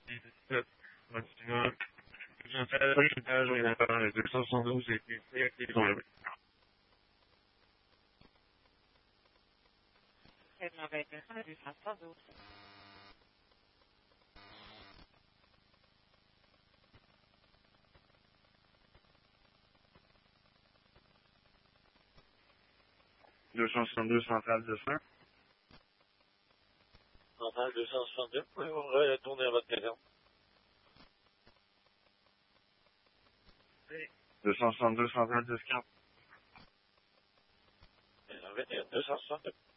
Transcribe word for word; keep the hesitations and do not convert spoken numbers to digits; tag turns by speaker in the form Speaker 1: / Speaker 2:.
Speaker 1: dix-sept, maximum. deux cent seize, étage, il y a pas, deux cent soixante-douze, et puis, ils sont levés.
Speaker 2: C'est la vingt et un, deux cent soixante-douze.
Speaker 1: deux cent soixante-deux, centrale deux cents.
Speaker 3: Centrale deux cent soixante-deux, oui, vous retournez à votre caserne.
Speaker 1: deux cent soixante-deux, centrale dix-quatre.
Speaker 3: vingt et un, deux cent soixante-deux.